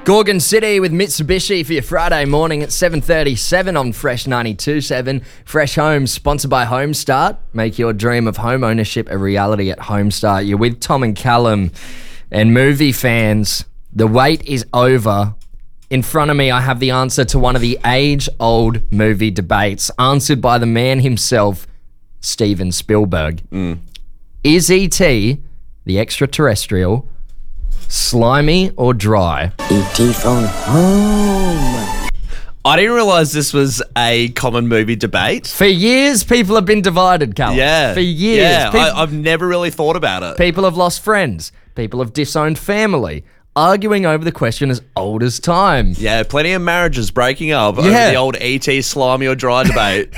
Gorgon City with Mitsubishi for your Friday morning at 7:37 on Fresh 92.7. Fresh Homes, sponsored by Homestart. Make your dream of home ownership a reality at Homestart. You're with Tom and Callum. And movie fans, the wait is over. In front of me, I have the answer to one of the age-old movie debates, answered by the man himself, Steven Spielberg. Is E.T., the extraterrestrial, slimy or dry? E.T. phone home. I didn't realise this was a common movie debate. For years, people have been divided, Callum. Yeah. For years. Yeah, I've never really thought about it. People have lost friends. People have disowned family, arguing over the question as old as time. Yeah, plenty of marriages breaking up over the old E.T. slimy or dry debate.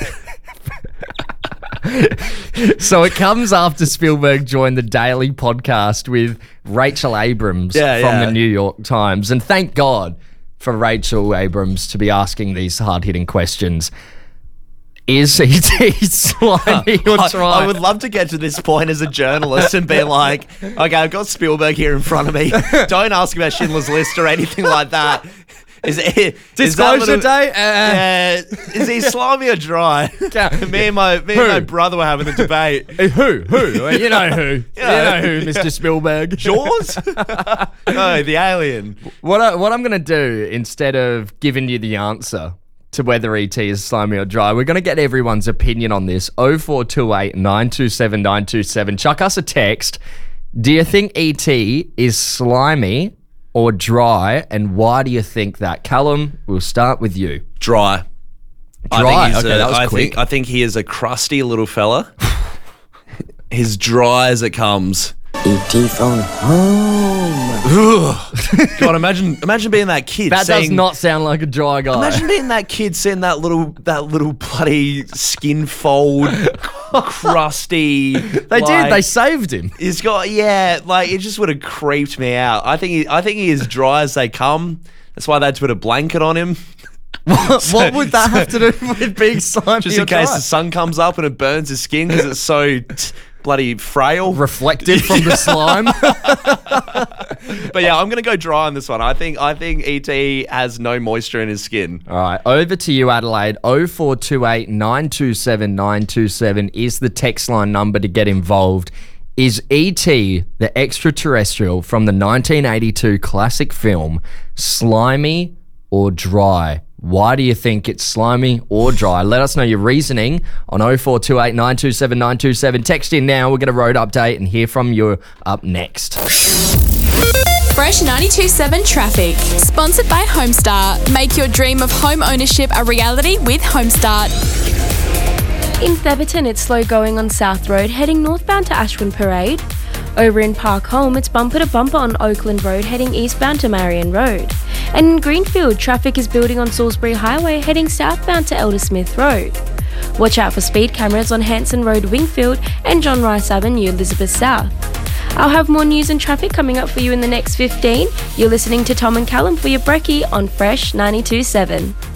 So it comes after Spielberg joined the Daily podcast with Rachel Abrams from the New York Times. And thank God for Rachel Abrams to be asking these hard-hitting questions. Is E.T. slimy or dry? I would love to get to this point as a journalist and be like, okay, I've got Spielberg here in front of me. Don't ask about Schindler's List or anything like that. Disclosure day? Is he slimy or dry? me and my brother were having a debate. Who? You know who. You know who, Mr. Spielberg. Jaws? No, the alien. What I'm going to do, instead of giving you the answer to whether E.T. is slimy or dry, we're going to get everyone's opinion on this. 0428 927 927. Chuck us a text. Do you think E.T. is slimy or dry, and why do you think that? Callum, we'll start with you. Dry. Dry? Okay, that was quick. I think he is a crusty little fella. He's dry as it comes. E.T. phone home. God, imagine being that kid. That does not sound like a dry guy. Imagine being that kid, seeing that little bloody skin fold, crusty. They did. They saved him. He's got it just would have creeped me out. I think he is dry as they come. That's why they had to put a blanket on him. What would that have to do with being slimy? Just in case the sun comes up and it burns his skin because it's so bloody frail. Reflected from the slime. But yeah, I'm going to go dry on this one. I think E.T. has no moisture in his skin. All right, over to you, Adelaide. 0428 927 927 is the text line number to get involved. Is E.T., the extraterrestrial from the 1982 classic film, slimy or dry? Why do you think it's slimy or dry? Let us know your reasoning on 0428 927 927. Text in now. We'll get a road update and hear from you up next. Fresh 92.7 Traffic. Sponsored by Homestart. Make your dream of home ownership a reality with Homestart. In Theberton, it's slow going on South Road, heading northbound to Ashwin Parade. Over in Park Home, it's bumper to bumper on Oakland Road, heading eastbound to Marion Road. And in Greenfield, traffic is building on Salisbury Highway, heading southbound to Elder Smith Road. Watch out for speed cameras on Hanson Road, Wingfield, and John Rice Avenue, Elizabeth South. I'll have more news and traffic coming up for you in the next 15. You're listening to Tom and Callum for your brekkie on Fresh 92.7.